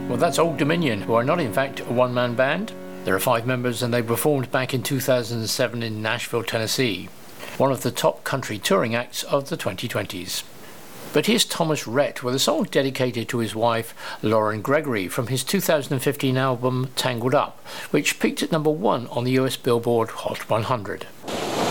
Well, that's Old Dominion, who are not in fact a one-man band. There are 5 members and they performed back in 2007 in Nashville, Tennessee, one of the top country touring acts of the 2020s. But here's Thomas Rhett with a song dedicated to his wife, Lauren Gregory, from his 2015 album Tangled Up, which peaked at number 1 on the US Billboard Hot 100.